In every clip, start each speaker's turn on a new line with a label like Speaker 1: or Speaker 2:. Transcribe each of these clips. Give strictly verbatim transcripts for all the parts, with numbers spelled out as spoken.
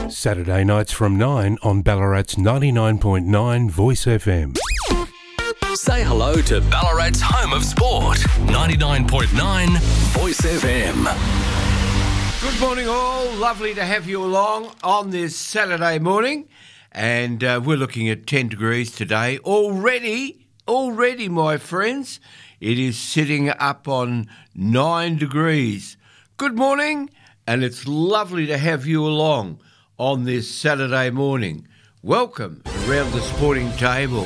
Speaker 1: Saturday nights from nine on Ballarat's ninety-nine point nine Voice F M.
Speaker 2: Say hello to Ballarat's home of sport. ninety-nine point nine Voice F M.
Speaker 3: Good morning all. Lovely to have you along on this Saturday morning. And uh, we're looking at ten degrees today. Already, already, my friends, it is sitting up on nine degrees. Good morning, and it's lovely to have you along on this Saturday morning. Welcome around the sporting table.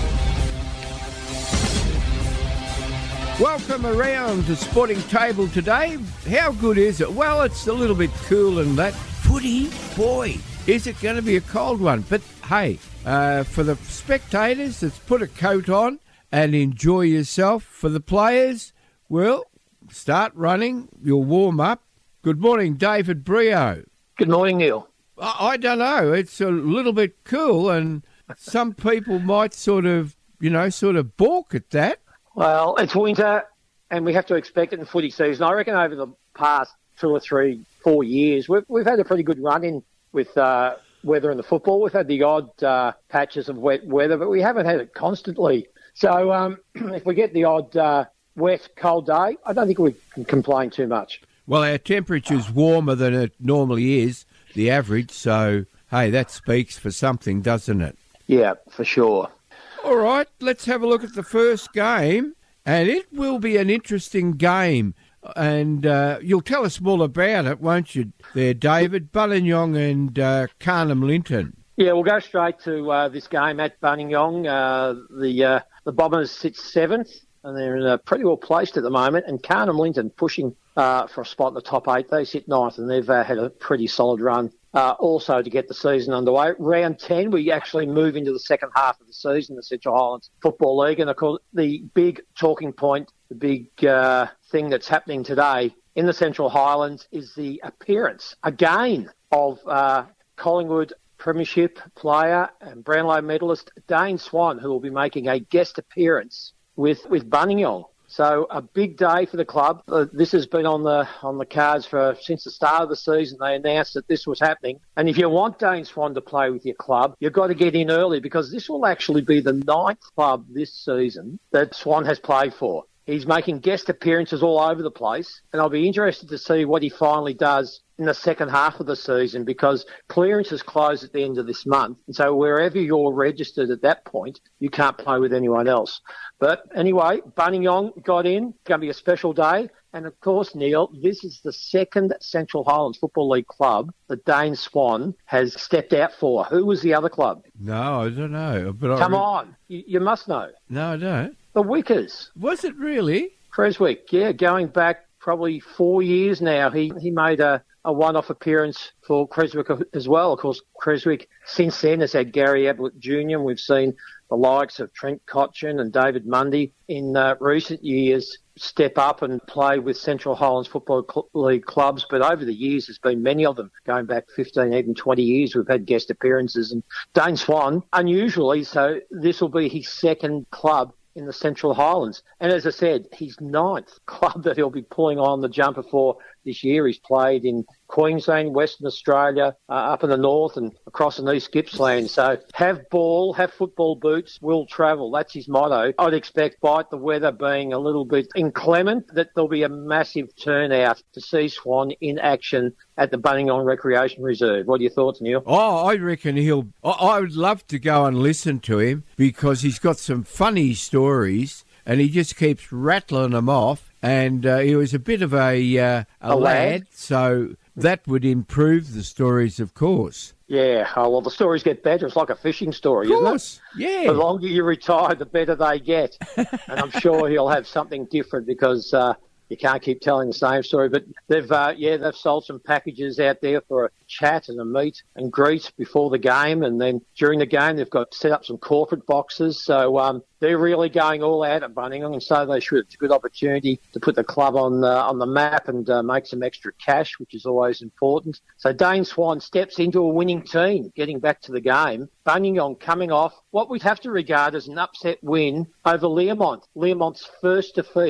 Speaker 3: Welcome around the sporting table today. How good is it? Well, it's a little bit cool and that. Footy, boy, is it going to be a cold one? But hey, uh, for the spectators, let's put a coat on and enjoy yourself. For the players, well, start running, you'll warm up. Good morning, David Brio.
Speaker 4: Good morning, Neil.
Speaker 3: I, I don't know, it's a little bit cool and some people might sort of, you know, sort of balk at that.
Speaker 4: Well, it's winter and we have to expect it in footy season. I reckon over the past two or three, four years, we've, we've had a pretty good run in with uh, weather in the football. We've had the odd uh, patches of wet weather, but we haven't had it constantly. So um, if we get the odd uh, wet, cold day, I don't think we can complain too much.
Speaker 3: Well, our temperature's warmer than it normally is, the average, so, hey, that speaks for something, doesn't it?
Speaker 4: Yeah, for sure.
Speaker 3: All right, let's have a look at the first game, and it will be an interesting game. And uh, you'll tell us all about it, won't you, there, David? Buninyong and uh, Carnham Linton.
Speaker 4: Yeah, we'll go straight to uh, this game at Buninyong. Uh, the uh, the Bombers sit seventh, and they're uh, pretty well placed at the moment. And Carnham Linton pushing uh, for a spot in the top eight. They sit ninth, and they've uh, had a pretty solid run uh, also to get the season underway. Round ten, we actually move into the second half of the season, the Central Highlands Football League. And, of course, the big talking point, the big uh, thing that's happening today in the Central Highlands is the appearance, again, of uh, Collingwood Premiership player and Brownlow medalist Dane Swan, who will be making a guest appearance with, with Buninyong. So a big day for the club. Uh, this has been on the on the cards for since the start of the season. They announced that this was happening. And if you want Dane Swan to play with your club, you've got to get in early because this will actually be the ninth club this season that Swan has played for. He's making guest appearances all over the place, and I'll be interested to see what he finally does in the second half of the season because clearances close at the end of this month. And so wherever you're registered at that point, you can't play with anyone else. But anyway, Buninyong got in. It's going to be a special day. And of course, Neil, this is the second Central Highlands Football League club that Dane Swan has stepped out for. Who was the other club?
Speaker 3: No, I don't know. But
Speaker 4: Come
Speaker 3: I re-
Speaker 4: on. You, you must know.
Speaker 3: No, I don't.
Speaker 4: The Wickers.
Speaker 3: Was it really?
Speaker 4: Creswick, yeah, going back probably four years now. He he made a, a one-off appearance for Creswick as well. Of course, Creswick since then has had Gary Ablett Junior and we've seen the likes of Trent Cotchin and David Mundy in uh, recent years step up and play with Central Highlands Football Cl- League clubs. But over the years, there's been many of them going back fifteen, even twenty years. We've had guest appearances. And Dane Swan, unusually, so this will be his second club in the Central Highlands. And as I said, his ninth club that he'll be pulling on the jumper for this year. He's played in Queensland, Western Australia, uh, up in the north and across in East Gippsland. So have ball, have football boots, will travel. That's his motto. I'd expect, despite the weather being a little bit inclement, that there'll be a massive turnout to see Swan in action at the Buninyong Recreation Reserve. What are your thoughts, Neil?
Speaker 3: Oh, I reckon he'll... I, I would love to go and listen to him because he's got some funny stories and he just keeps rattling them off. And uh, he was a bit of a, uh, a,
Speaker 4: a lad,
Speaker 3: lad, so that would improve the stories, of course.
Speaker 4: Yeah, oh, well, the stories get better. It's like a fishing story,
Speaker 3: of course.
Speaker 4: Isn't it?
Speaker 3: Yeah.
Speaker 4: The longer you retire, the better they get. And I'm sure he'll have something different because uh, you can't keep telling the same story. But they've, uh, yeah, they've sold some packages out there for a chat and a meet and greet before the game. And then during the game, they've got set up some corporate boxes. So um, they're really going all out at Buninyong, and so they should. It's a good opportunity to put the club on uh, on the map and uh, make some extra cash, which is always important. So Dane Swan steps into a winning team, getting back to the game. Buninyong coming off what we'd have to regard as an upset win over Learmont. Learmont's first defeat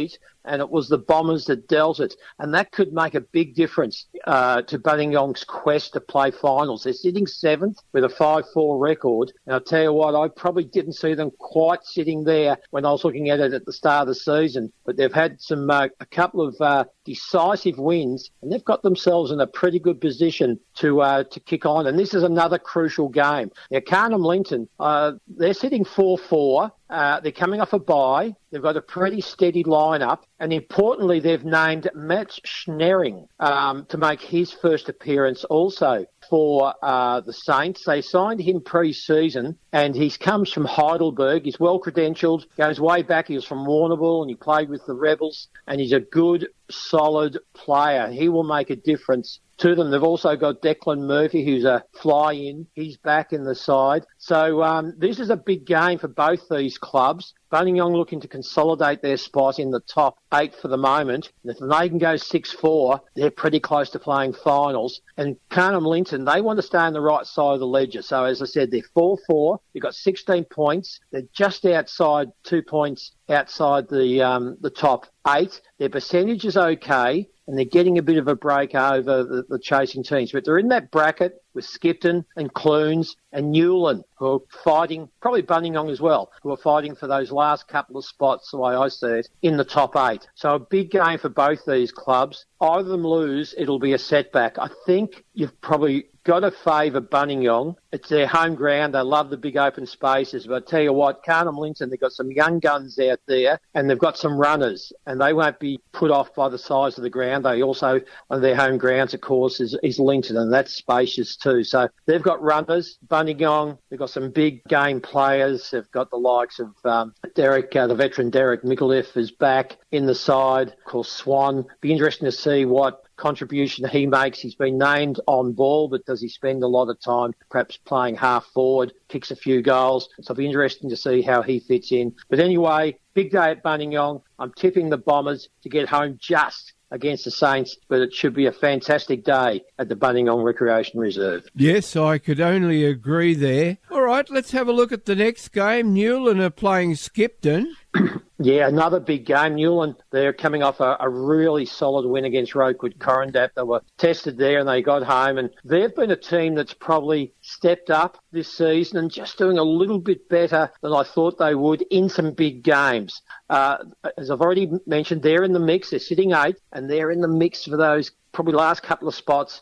Speaker 4: and it was the Bombers that dealt it. And that could make a big difference uh, to Buninyong's quest to play finals. They're sitting seventh with a five four record. And I'll tell you what, I probably didn't see them quite sitting there when I was looking at it at the start of the season. But they've had some uh, a couple of uh, decisive wins, and they've got themselves in a pretty good position to uh, to kick on. And this is another crucial game. Now, Carnham Linton, uh, they're sitting four four. Uh, they're coming off a bye. They've got a pretty steady lineup. And importantly, they've named Matt Schneering um, to make his first appearance also for uh, the Saints. They signed him pre-season, and he comes from Heidelberg. He's well-credentialed, goes way back. He was from Warrnambool, and he played with the Rebels. And he's a good, solid player. He will make a difference to them. They've also got Declan Murphy, who's a fly-in. He's back in the side. So um, this is a big game for both these clubs. Buninyong looking to consolidate their spot in the top eight for the moment. And if they can go six four, they're pretty close to playing finals. And Carnham Linton, they want to stay on the right side of the ledger. So as I said, they're four four. You've got sixteen points. They're just outside, two points outside the um, the top eight. Their percentage is okay, and they're getting a bit of a break over the, the chasing teams. But they're in that bracket with Skipton and Clunes and Newland, who are fighting, probably Buninyong as well, who are fighting for those last couple of spots, the way I see it, in the top eight. So a big game for both these clubs. Either of them lose, it'll be a setback. I think you've probably got to favour Buninyong. It's their home ground. They love the big open spaces. But I tell you what, Carnham Linton, they've got some young guns out there, and they've got some runners, and they won't be put off by the size of the ground. They also, one of their home grounds, of course, is, is Linton, and that's spacious too. So they've got runners. Buninyong, they've got some big game players. They've got the likes of um, Derek, uh, the veteran Derek Micallef is back in the side. Of course, Swan. Be interesting to see what contribution he makes. He's been named on ball, but does he spend a lot of time perhaps playing half forward, kicks a few goals? So it'll be interesting to see how he fits in. But anyway, big day at Buninyong. I'm tipping the Bombers to get home just against the Saints, but it should be a fantastic day at the Buninyong Recreation Reserve.
Speaker 3: Yes, I could only agree there. All right, let's have a look at the next game. Newland are playing Skipton.
Speaker 4: Yeah, another big game. Newland, they're coming off a, a really solid win against Rokewood Corondap. They were tested there and they got home. And they've been a team that's probably stepped up this season and just doing a little bit better than I thought they would in some big games. Uh, as I've already mentioned, they're in the mix. They're sitting eight and they're in the mix for those probably last couple of spots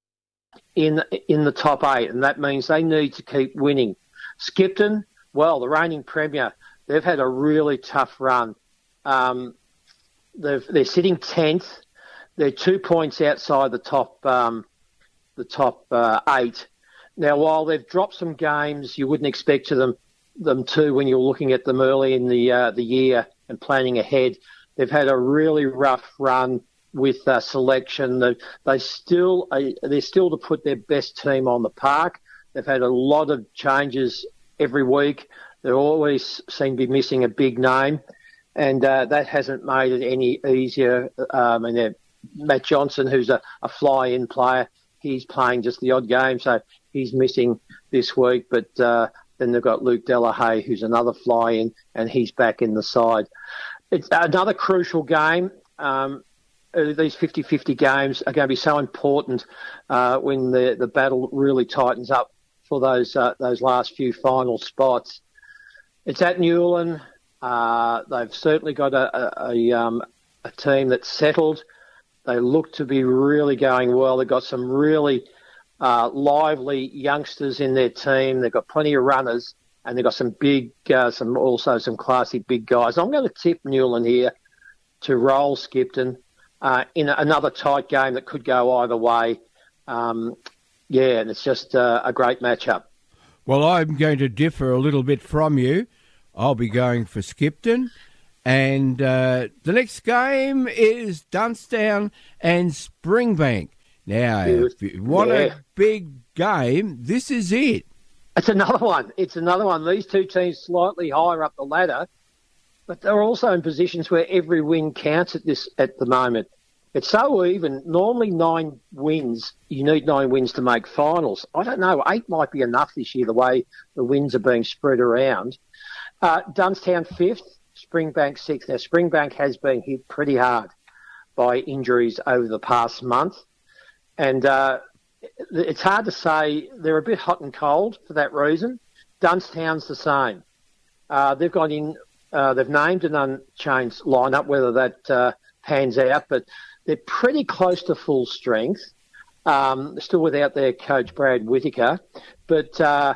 Speaker 4: in in the top eight. And that means they need to keep winning. Skipton, well, the reigning premier, they've had a really tough run. Um, they've, they're sitting tenth. They're two points outside the top um, the top uh, eight. Now, while they've dropped some games, you wouldn't expect to them them to when you're looking at them early in the uh, the year and planning ahead. They've had a really rough run with uh, selection. They, they still uh, they're still to put their best team on the park. They've had a lot of changes every week. They always seem to be missing a big name, and uh, that hasn't made it any easier. Um, and uh, Matt Johnson, who's a, a fly-in player, he's playing just the odd game, so he's missing this week. But uh, then they've got Luke Delahaye, who's another fly-in, and he's back in the side. It's another crucial game. Um, these fifty-fifty games are going to be so important uh, when the, the battle really tightens up for those uh, those last few final spots. It's at Newland. Uh, they've certainly got a, a, a, um, a team that's settled. They look to be really going well. They've got some really uh, lively youngsters in their team. They've got plenty of runners, and they've got some big, uh, some also some classy big guys. I'm going to tip Newland here to roll Skipton uh, in another tight game that could go either way. Um, yeah, and it's just uh, a great matchup.
Speaker 3: Well, I'm going to differ a little bit from you. I'll be going for Skipton. And uh, the next game is Dunstown and Springbank. Now, if you want yeah. a big game, this is it.
Speaker 4: It's another one. It's another one. These two teams slightly higher up the ladder, but they're also in positions where every win counts at this at the moment. It's so even. Normally nine wins, you need nine wins to make finals. I don't know, eight might be enough this year, the way the wins are being spread around. Uh, Dunstown fifth, Springbank sixth. Now, Springbank has been hit pretty hard by injuries over the past month. And uh, it's hard to say. They're a bit hot and cold for that reason. Dunstown's the same. Uh, they've got in, uh, they've named an unchanged lineup, whether that uh, pans out, but they're pretty close to full strength. Um, still without their coach, Brad Whitaker. But, uh,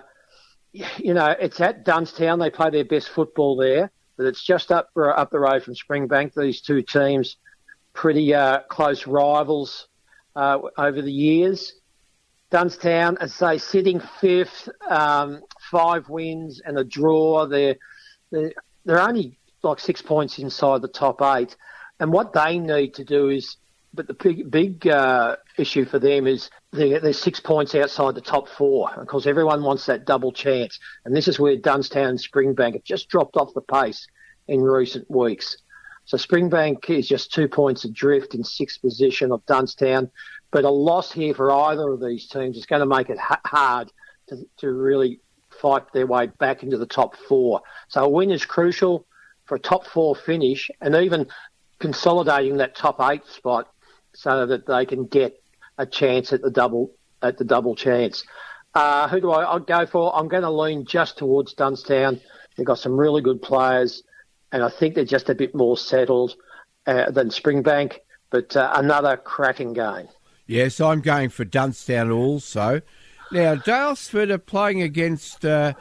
Speaker 4: you know, it's at Dunstown. They play their best football there, but it's just up, up the road from Springbank. These two teams, pretty uh, close rivals uh, over the years. Dunstown, as they sitting fifth, um, five wins and a draw. They're, they're, they're only like six points inside the top eight. And what they need to do is, but the big, big uh, issue for them is they're, they're six points outside the top four because everyone wants that double chance. And this is where Dunstown and Springbank have just dropped off the pace in recent weeks. So Springbank is just two points adrift in sixth position of Dunstown. But a loss here for either of these teams is going to make it ha- hard to, to really fight their way back into the top four. So a win is crucial for a top four finish and even consolidating that top eight spot so that they can get a chance at the double at the double chance. Uh, who do I I'll go for? I'm going to lean just towards Dunstown. They've got some really good players, and I think they're just a bit more settled uh, than Springbank, but uh, another cracking game.
Speaker 5: Yes, I'm going for Dunstown also. Now, Daylesford are playing against uh,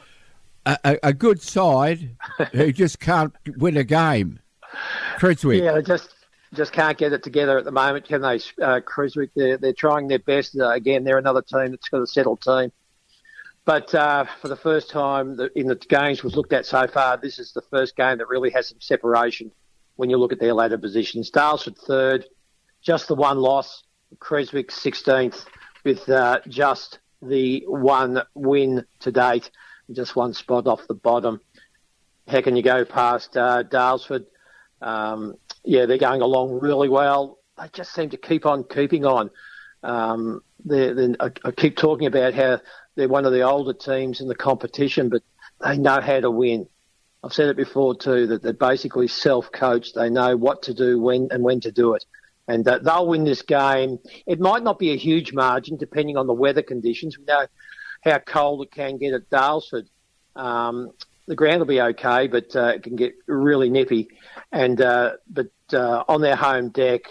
Speaker 5: a, a good side who just can't win a game. Creswick.
Speaker 4: Yeah, they just just can't get it together at the moment, can they? Uh, Creswick, they're, they're trying their best. Uh, again, they're another team that's got a settled team. But uh, for the first time in the games we've looked at so far, this is the first game that really has some separation when you look at their ladder positions. Daylesford third, just the one loss. Creswick sixteenth with uh, just the one win to date, just one spot off the bottom. How can you go past uh, Daylesford? Um, yeah, they're going along really well. They just seem to keep on keeping on. Um, they're, they're, I, I keep talking about how they're one of the older teams in the competition, but they know how to win. I've said it before too, that they're basically self-coached. They know what to do, when and when to do it. And uh, they'll win this game. It might not be a huge margin, depending on the weather conditions. We know how cold it can get at Daylesford. Um, the ground will be okay, but uh, it can get really nippy. And uh, but uh, on their home deck,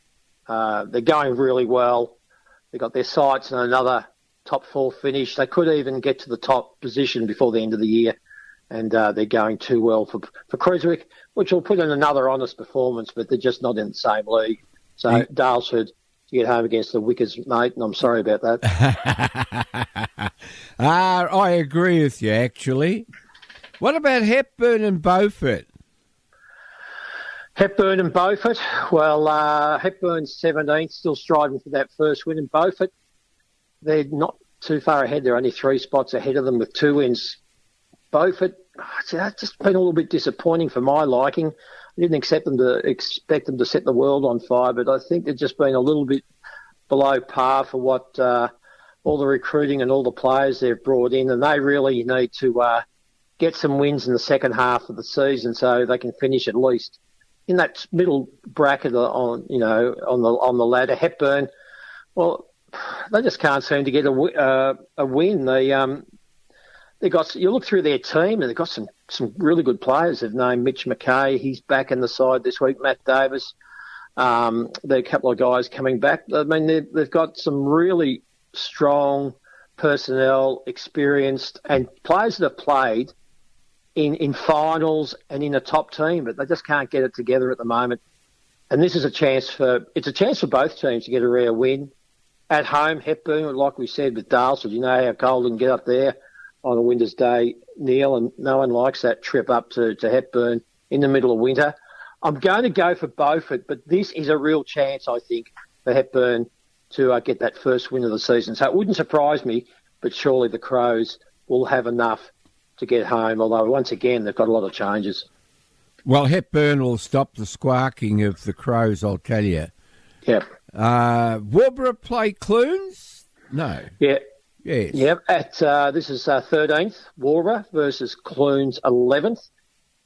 Speaker 4: uh, they're going really well. They've got their sights on another top four finish. They could even get to the top position before the end of the year. And uh, they're going too well for for Creswick, which will put in another honest performance, but they're just not in the same league. So mm. Daylesford to get home against the Wickers, mate, and I'm sorry about that.
Speaker 5: uh, I agree with you, actually. What about Hepburn and Beaufort?
Speaker 4: Hepburn and Beaufort. Well, uh, Hepburn's seventeenth, still striving for that first win. And Beaufort, they're not too far ahead. They're only three spots ahead of them with two wins. Beaufort, it's just been a little bit disappointing for my liking. I didn't expect them to expect them to set the world on fire, but I think they've just been a little bit below par for what uh, all the recruiting and all the players they've brought in, and they really need to uh, get some wins in the second half of the season so they can finish at least in that middle bracket on you know on the on the ladder. Hepburn, well, they just can't seem to get a uh, a win. They um. They got. You look through their team, and they've got some, some really good players. They've named Mitch McKay. He's back in the side this week. Matt Davis. Um, there are a couple of guys coming back. I mean, they've, they've got some really strong personnel, experienced, and players that have played in, in finals and in a top team, but they just can't get it together at the moment. And this is a chance for it's a chance for both teams to get a rare win at home. Hepburn, like we said with Daylesford, you know how cold it can get up there on a winter's day, Neil, and no one likes that trip up to, to Hepburn in the middle of winter. I'm going to go for Beaufort, but this is a real chance, I think, for Hepburn to uh, get that first win of the season. So it wouldn't surprise me, but surely the Crows will have enough to get home, although once again they've got a lot of changes.
Speaker 5: Well, Hepburn will stop the squawking of the Crows, I'll tell you.
Speaker 4: Yep.
Speaker 5: Uh, Wilbur play Clunes? No.
Speaker 4: Yeah.
Speaker 5: Yes.
Speaker 4: Yep. At uh, this is uh, thirteenth, Warburg versus Clunes eleventh.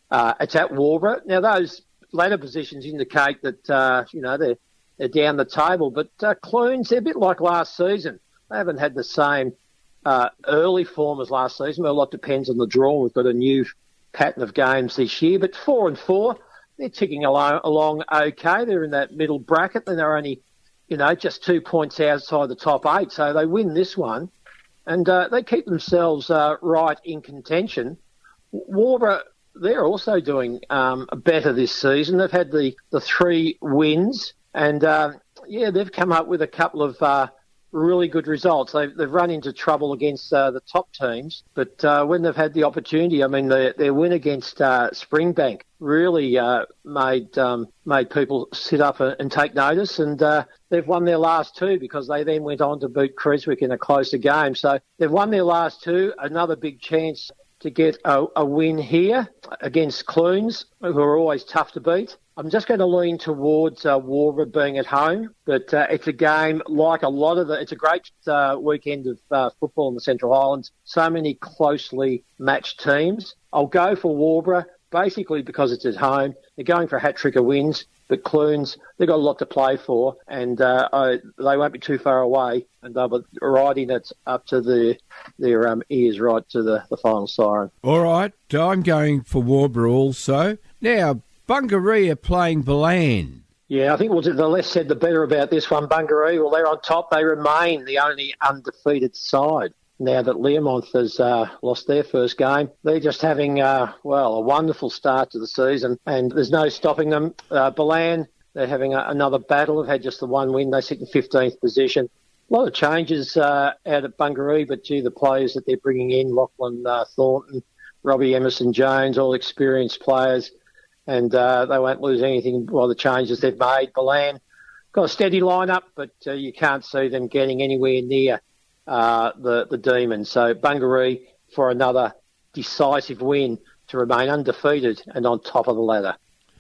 Speaker 4: Uh, it's at Warburg. Now, those ladder positions indicate that, uh, you know, they're, they're down the table. But uh, Clunes, they're a bit like last season. They haven't had the same uh, early form as last season. But a lot depends on the draw. We've got a new pattern of games this year. But four and four, they're ticking along, along okay. They're in that middle bracket. Then they're only, you know, just two points outside the top eight. So they win this one. And uh, they keep themselves uh, right in contention. Warburg, they're also doing um, better this season. They've had the, the three wins, and uh, yeah, they've come up with a couple of uh, really good results. They've, they've run into trouble against uh, the top teams, but uh, when they've had the opportunity, I mean, their, their win against uh, Springbank really uh, made um, made people sit up and, and take notice, and uh, they've won their last two because they then went on to beat Creswick in a closer game. So they've won their last two, another big chance to get a, a win here against Clunes, who are always tough to beat. I'm just going to lean towards uh, Warburg being at home, but uh, it's a game like a lot of the... It's a great uh, weekend of uh, football in the Central Highlands. So many closely matched teams. I'll go for Warburg, basically because it's at home. They're going for a hat-trick of wins, but Clunes, they've got a lot to play for, and uh, I, they won't be too far away, and they'll be riding it up to the, their um, ears right to the, the final siren.
Speaker 5: All right, I'm going for Warburg also. Now, Bungaree are playing Balan.
Speaker 4: Yeah, I think we'll do, the less said the better about this one. Bungaree, well, they're on top. They remain the only undefeated side now that Learmonth has uh, lost their first game. They're just having, uh, well, a wonderful start to the season, and there's no stopping them. Uh, Balan, they're having a, another battle. They've had just the one win. They sit in fifteenth position. A lot of changes uh, out at Bungaree, but, gee, the players that they're bringing in, Lachlan uh, Thornton, Robbie Emerson-Jones, all experienced players, and uh, they won't lose anything by the changes they've made. Balan got a steady lineup, but uh, you can't see them getting anywhere near Uh, the, the Demons. So Bungaree for another decisive win to remain undefeated and on top of the ladder.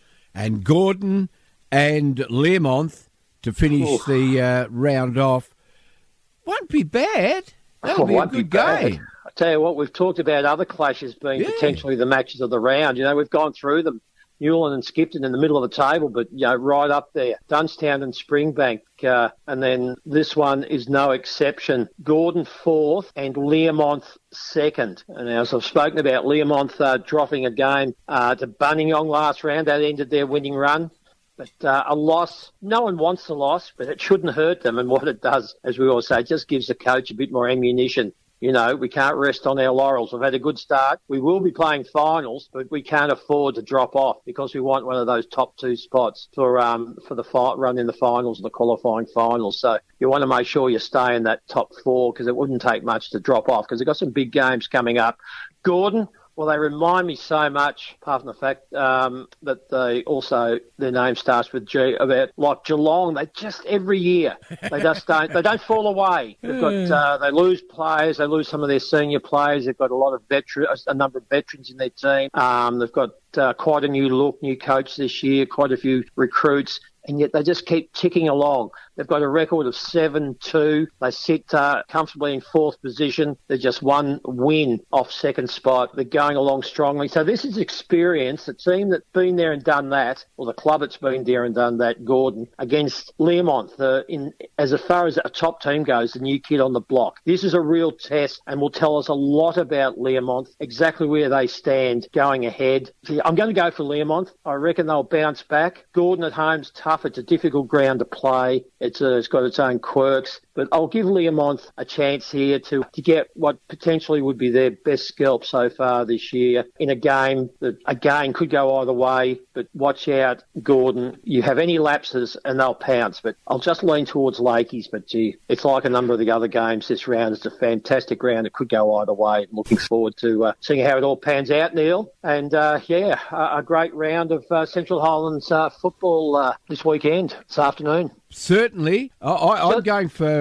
Speaker 5: And Gordon and Learmonth to finish Ooh. the uh, round off. Won't be bad. That'll
Speaker 4: oh,
Speaker 5: be a good
Speaker 4: be
Speaker 5: game.
Speaker 4: I tell you what, we've talked about other clashes being yeah. potentially the matches of the round. You know, we've gone through them. Newland and Skipton in the middle of the table, but, you know, right up there. Dunstown and Springbank. Uh, and then this one is no exception. Gordon fourth and Learmonth second. And as I've spoken about, Learmonth uh, dropping a game uh, to Buninyong last round. That ended their winning run. But uh, a loss, no one wants a loss, but it shouldn't hurt them. And what it does, as we always say, it just gives the coach a bit more ammunition. You know, we can't rest on our laurels. We've had a good start. We will be playing finals, but we can't afford to drop off because we want one of those top two spots for um for the fight run in the finals and the qualifying finals. So you want to make sure you stay in that top four because it wouldn't take much to drop off because they've got some big games coming up. Gordon, well, they remind me so much, apart from the fact um, that they also, their name starts with G, about like Geelong. They just, every year, they just don't, they don't fall away. They've got, uh, they lose players, they lose some of their senior players. They've got a lot of veterans, a number of veterans in their team. Um, they've got uh, quite a new look, new coach this year, quite a few recruits. And yet they just keep ticking along. They've got a record of seven two. They sit uh, comfortably in fourth position. They're just one win off second spot. They're going along strongly. So this is experience. The team that's been there and done that, or the club that's been there and done that, Gordon, against Learmonth. The, in, as far as a top team goes, the new kid on the block. This is a real test and will tell us a lot about Learmonth, exactly where they stand going ahead. I'm going to go for Learmonth. I reckon they'll bounce back. Gordon at home's tough. It's a difficult ground to play. It's, a, it's got its own quirks. But I'll give Learmonth a chance here to, to get what potentially would be their best scalp so far this year in a game that, again, could go either way. But watch out, Gordon. You have any lapses and they'll pounce. But I'll just lean towards Lakey's. But, gee, it's like a number of the other games this round. It's a fantastic round. It could go either way. Looking forward to uh, seeing how it all pans out, Neil. And, uh, yeah, a, a great round of uh, Central Highlands uh, football uh, this weekend, this afternoon.
Speaker 5: Certainly. I, I, I'm going for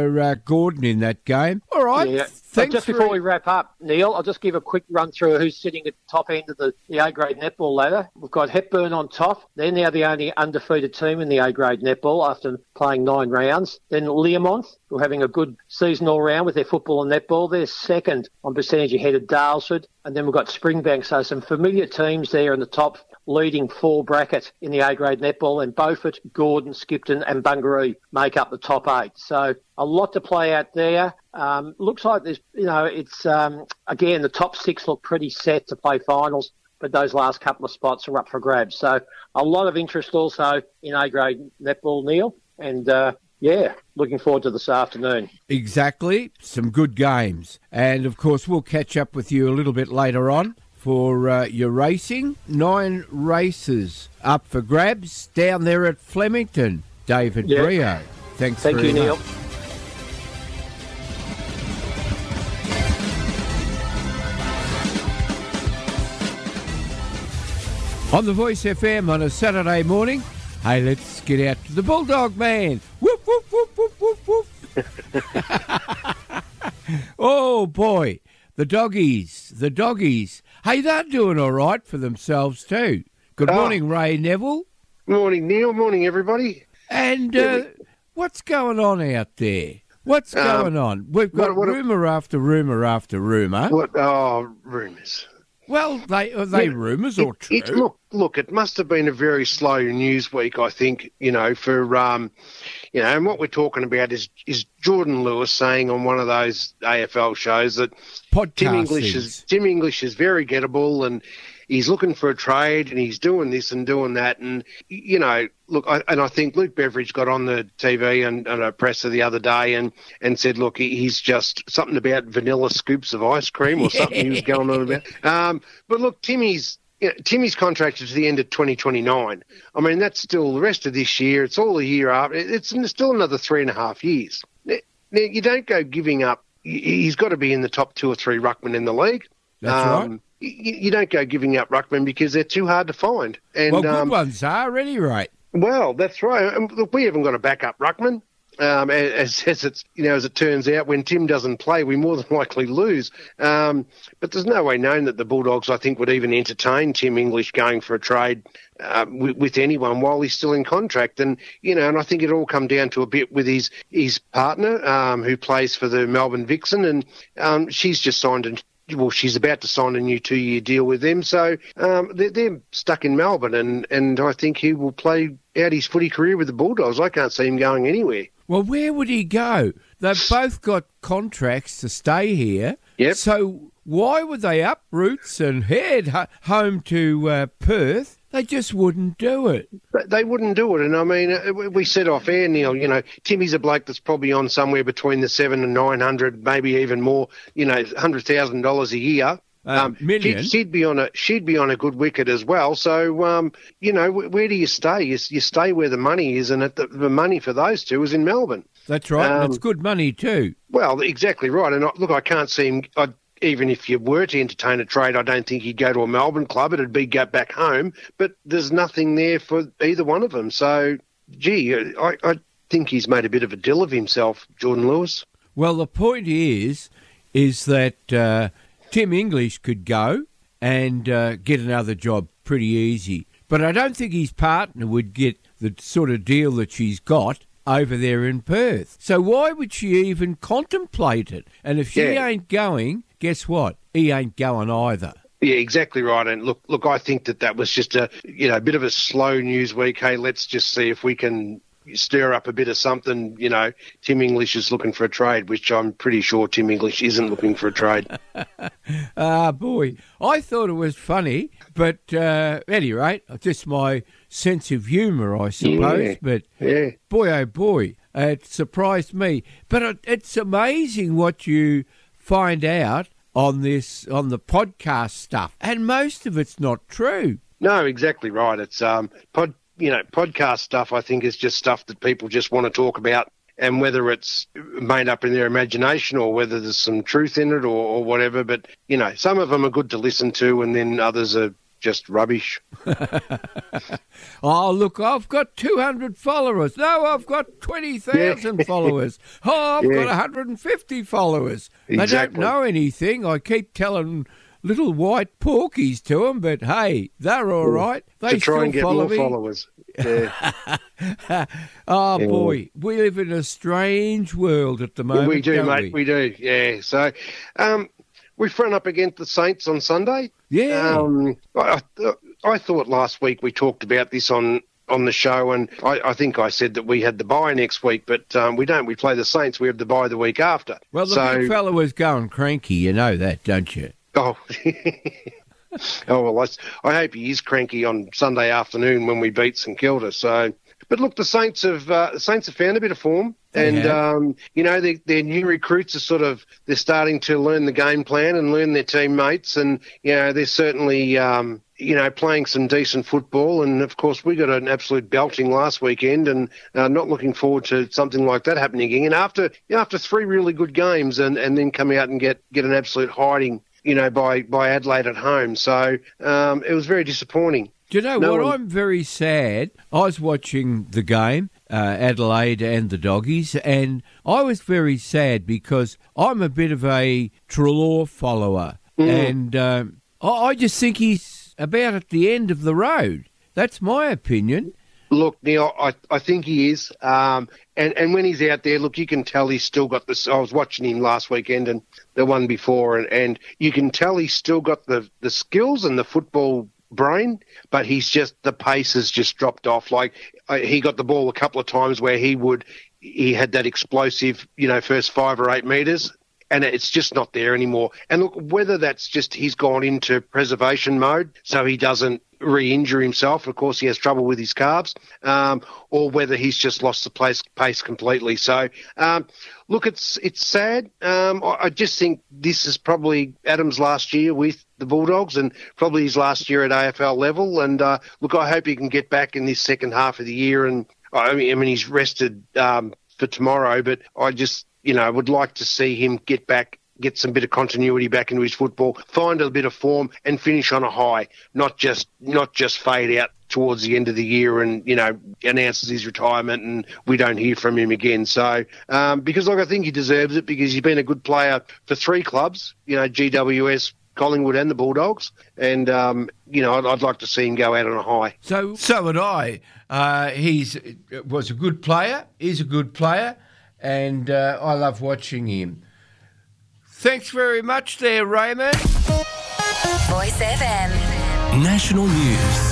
Speaker 5: for uh, Gordon in that game. All right.
Speaker 4: Yeah.
Speaker 5: Thanks
Speaker 4: just
Speaker 5: for
Speaker 4: before we wrap up, Neil, I'll just give a quick run through of who's sitting at the top end of the, the A-grade netball ladder. We've got Hepburn on top. They're now the only undefeated team in the A-grade netball after playing nine rounds. Then Learmonth, who are having a good season all round with their football and netball. They're second on percentage ahead of Dalesford. And then we've got Springbank. So some familiar teams there in the top leading four bracket in the A-grade netball, and Beaufort, Gordon, Skipton and Bungaree make up the top eight. So a lot to play out there. Um, looks like there's, you know, it's, um, again, the top six look pretty set to play finals, but those last couple of spots are up for grabs. So a lot of interest also in A-grade netball, Neil, and uh, yeah, looking forward to this afternoon.
Speaker 5: Exactly. Some good games. And, of course, we'll catch up with you a little bit later on for uh, your racing. Nine races up for grabs down there at Flemington. David
Speaker 4: Yeah.
Speaker 5: Brio. Thanks
Speaker 4: Thank
Speaker 5: very
Speaker 4: you, Neil.
Speaker 5: much. On the Voice F M on a Saturday morning, hey, let's get out to the Bulldog Man. Whoop, whoop, whoop, whoop, whoop, whoop. Oh, boy. The doggies, the doggies. Hey, they're doing all right for themselves too. Good
Speaker 6: Oh.
Speaker 5: morning, Ray Neville.
Speaker 6: Morning, Neil. Morning, everybody.
Speaker 5: And uh, what's going on out there? What's
Speaker 6: Um,
Speaker 5: going on? We've got
Speaker 6: what- what-
Speaker 5: rumour after rumour after rumour.
Speaker 6: What? Oh, rumours.
Speaker 5: Well, they are they
Speaker 6: Yeah,
Speaker 5: rumours or
Speaker 6: It-
Speaker 5: true?
Speaker 6: it- look, look. It must have been a very slow news week, I think. You know, for um, you know, and what we're talking about is is Jordan Lewis saying on one of those A F L shows that
Speaker 5: Podcast
Speaker 6: Tim English
Speaker 5: things.
Speaker 6: is Tim English is very gettable and he's looking for a trade and he's doing this and doing that. And, you know, look, I, and I think Luke Beveridge got on the T V and, and a presser the other day and, and said, look, he, he's just something about vanilla scoops of ice cream or something he was going on about. Um, but look, Timmy's, you know, Timmy's contracted to the end of twenty twenty-nine. I mean, that's still the rest of this year. It's all a year after. It's still another three and a half years. Now, now you don't go giving up. He's got to be in the top two or three ruckmen in the league.
Speaker 5: That's
Speaker 6: Um,
Speaker 5: right.
Speaker 6: You, you don't go giving up ruckmen because they're too hard to find. And
Speaker 5: Well, good
Speaker 6: um,
Speaker 5: ones are, at any rate.
Speaker 6: well, that's right. And look, we haven't got a backup ruckman. Um, as, as it's you know, as it turns out, when Tim doesn't play, we more than likely lose. Um, but there's no way known that the Bulldogs, I think, would even entertain Tim English going for a trade uh, with, with anyone while he's still in contract. And you know, and I think it all come down to a bit with his his partner, um, who plays for the Melbourne Vixen, and um, she's just signed a well, she's about to sign a new two-year deal with them. So um, they're, they're stuck in Melbourne, and, and I think he will play out his footy career with the Bulldogs. I can't see him going anywhere.
Speaker 5: Well, where would he go? They've both got contracts to stay here.
Speaker 6: Yep.
Speaker 5: So why would they uproot and head ho- home to uh, Perth? They just wouldn't do it.
Speaker 6: But they wouldn't do it. And, I mean, uh, we said off air, Neil, you know, Timmy's a bloke that's probably on somewhere between the seven and nine hundred, maybe even more, you know, one hundred thousand dollars a year.
Speaker 5: Um, million.
Speaker 6: She'd, she'd be on a she'd be on a good wicket as well. So, um, you know, where, where do you stay? You, you stay where the money is, and at the, the money for those two is in Melbourne.
Speaker 5: That's right. and
Speaker 6: Um,
Speaker 5: it's good money too.
Speaker 6: Well, exactly right. And I, look, I can't see him. I, even if you were to entertain a trade, I don't think he'd go to a Melbourne club. It'd be go back home. But there's nothing there for either one of them. So, gee, I, I think he's made a bit of a deal of himself, Jordan Lewis.
Speaker 5: Well, the point is, is that uh, Tim English could go and uh, get another job pretty easy. But I don't think his partner would get the sort of deal that she's got over there in Perth. So why would she even contemplate it? And if she
Speaker 6: Yeah.
Speaker 5: ain't going, guess what? He ain't going either.
Speaker 6: Yeah, exactly right. And look, look, I think that that was just a you know a bit of a slow news week. Hey, let's just see if we can stir up a bit of something. You know, Tim English is looking for a trade, which I'm pretty sure Tim English isn't looking for a trade.
Speaker 5: Ah, boy. I thought it was funny, but uh, at any rate, just my sense of humour, I suppose.
Speaker 6: Yeah,
Speaker 5: But
Speaker 6: yeah.
Speaker 5: boy, oh boy, it surprised me. But it, it's amazing what you find out on this, on the podcast stuff. And most of it's not true.
Speaker 6: No, exactly right. It's um pod you know podcast stuff. I think is just stuff that people just want to talk about, and whether it's made up in their imagination or whether there's some truth in it or, or whatever. But you know, some of them are good to listen to, and then others are just rubbish.
Speaker 5: Oh, look, I've got two hundred followers. No, I've got twenty thousand yeah. followers. Oh, I've yeah. got one hundred fifty followers. Exactly. They don't know anything. I keep telling little white porkies to them, but hey, they're all right. They
Speaker 6: to try
Speaker 5: still
Speaker 6: and get
Speaker 5: follow
Speaker 6: more
Speaker 5: me.
Speaker 6: followers. Yeah.
Speaker 5: oh,
Speaker 6: yeah.
Speaker 5: boy, we live in a strange world at the moment,
Speaker 6: We do,
Speaker 5: don't
Speaker 6: mate,
Speaker 5: we?
Speaker 6: we do, yeah. So um, we front up against the Saints on Sunday.
Speaker 5: Yeah.
Speaker 6: Um, I, I thought last week we talked about this on, on the show, and I, I think I said that we had the bye next week, but um, we don't. We play the Saints. We have the bye the week after.
Speaker 5: Well, the
Speaker 6: so,
Speaker 5: big fella was going cranky, you know that, don't you?
Speaker 6: Oh, oh well, I, I hope he is cranky on Sunday afternoon when we beat St Kilda. So, but look, the Saints have uh, the Saints have found a bit of form, and um, you know their, their new recruits are sort of they're starting to learn the game plan and learn their teammates, and you know they're certainly um, you know playing some decent football. And of course, we got an absolute belting last weekend, and uh, not looking forward to something like that happening again. And after after three really good games, and, and then come out and get, get an absolute hiding. You know, by, by Adelaide at home. So um, it was very disappointing.
Speaker 5: Do you know
Speaker 6: no
Speaker 5: what?
Speaker 6: one...
Speaker 5: I'm very sad. I was watching the game, uh, Adelaide and the Doggies, and I was very sad because I'm a bit of a Treloar follower, mm. and um, I, I just think he's about at the end of the road. That's my opinion.
Speaker 6: Look, Neil, I, I think he is. Um, and, and when he's out there, look, you can tell he's still got this. I was watching him last weekend and the one before, and, and you can tell he's still got the, the skills and the football brain, but he's just, the pace has just dropped off. Like, uh, he got the ball a couple of times where he would, he had that explosive, you know, first five or eight metres. And it's just not there anymore. And look, whether that's just he's gone into preservation mode so he doesn't re-injure himself. Of course, he has trouble with his calves, um, or whether he's just lost the place, pace completely. So, um, look, it's it's sad. Um, I, I just think this is probably Adam's last year with the Bulldogs and probably his last year at A F L level. And, uh, look, I hope he can get back in this second half of the year. And, I mean, I mean he's rested um, for tomorrow, but I just... You know, I would like to see him get back, get some bit of continuity back into his football, find a bit of form, and finish on a high. Not just, not just fade out towards the end of the year and you know announces his retirement and we don't hear from him again. So um, because like I think he deserves it because he's been a good player for three clubs. You know, G W S, Collingwood, and the Bulldogs, and um, you know I'd, I'd like to see him go out on a high.
Speaker 3: So, so would I. Uh, he's was a good player. Is a good player. And uh, I love watching him. Thanks very much there, Raymond.
Speaker 7: Voice F M.
Speaker 2: National News.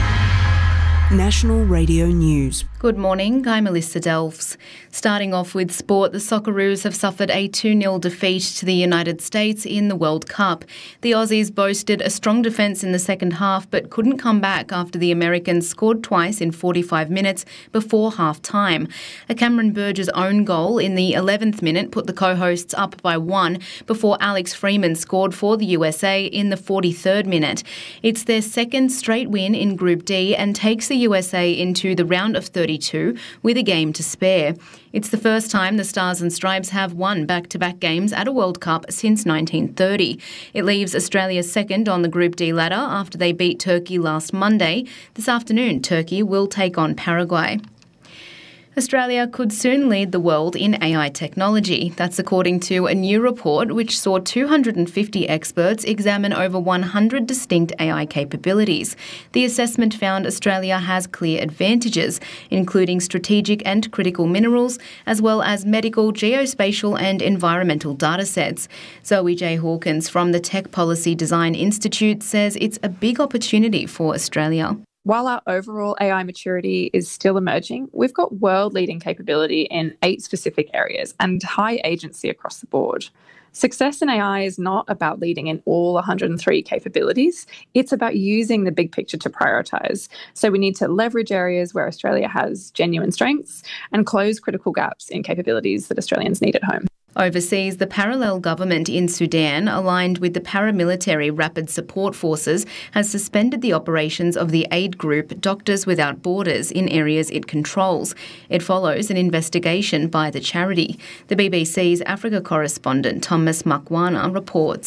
Speaker 8: National Radio News.
Speaker 9: Good morning, I'm Melissa Delves. Starting off with sport, the Socceroos have suffered a two nil defeat to the United States in the World Cup. The Aussies boasted a strong defence in the second half but couldn't come back after the Americans scored twice in forty-five minutes before half-time. A Cameron Burgess own goal in the eleventh minute put the co-hosts up by one before Alex Freeman scored for the U S A in the forty-third minute. It's their second straight win in Group D and takes the U S A into the round of thirty-two with a game to spare. It's the first time the Stars and Stripes have won back-to-back games at a World Cup since nineteen thirty. It leaves Australia second on the Group D ladder after they beat Turkey last Monday. This afternoon, Turkey will take on Paraguay. Australia could soon lead the world in A I technology. That's according to a new report which saw two hundred fifty experts examine over one hundred distinct A I capabilities. The assessment found Australia has clear advantages, including strategic and critical minerals, as well as medical, geospatial and environmental datasets. Zoe J. Hawkins from the Tech Policy Design Institute says it's a big opportunity for Australia.
Speaker 10: While our overall A I maturity is still emerging, we've got world-leading capability in eight specific areas and high agency across the board. Success in A I is not about leading in all one hundred three capabilities. It's about using the big picture to prioritise. So we need to leverage areas where Australia has genuine strengths and close critical gaps in capabilities that Australians need at home.
Speaker 9: Overseas, the parallel government in Sudan, aligned with the paramilitary Rapid Support Forces, has suspended the operations of the aid group Doctors Without Borders in areas it controls. It follows an investigation by the charity. The B B C's Africa correspondent Thomas Makwana reports.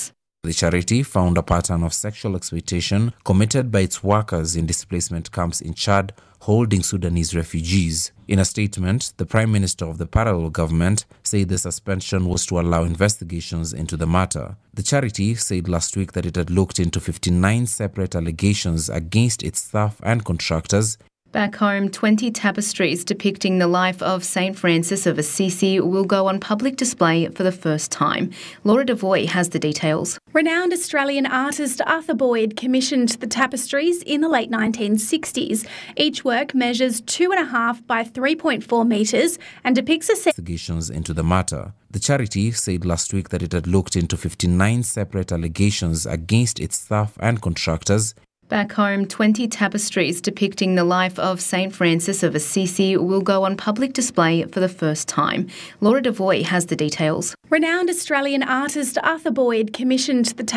Speaker 11: The charity found a pattern of sexual exploitation committed by its workers in displacement camps in Chad holding Sudanese refugees. In a statement, the Prime Minister of the parallel government said the suspension was to allow investigations into the matter. The charity said last week that it had looked into fifty-nine separate allegations against its staff and contractors.
Speaker 9: Back home, twenty tapestries depicting the life of Saint Francis of Assisi will go on public display for the first time. Laura Devoy has the details.
Speaker 12: Renowned Australian artist Arthur Boyd commissioned the tapestries in the late nineteen sixties. Each work measures two and a half by three point four metres and depicts a
Speaker 11: investigations into the matter. The charity said last week that it had looked into fifty-nine separate allegations against its staff and contractors.
Speaker 9: Back home, twenty tapestries depicting the life of Saint Francis of Assisi will go on public display for the first time. Laura Devoy has the details.
Speaker 12: Renowned Australian artist Arthur Boyd commissioned the